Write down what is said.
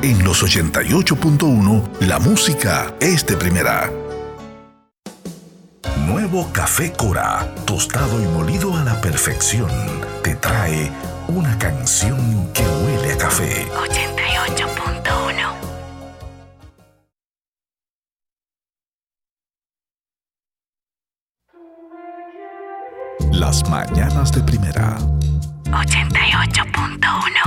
En los 88.1, la música es de primera. Nuevo Café Cora, tostado y molido a la perfección, te trae una canción que huele a café. 88.1. Las mañanas de primera. 88.1.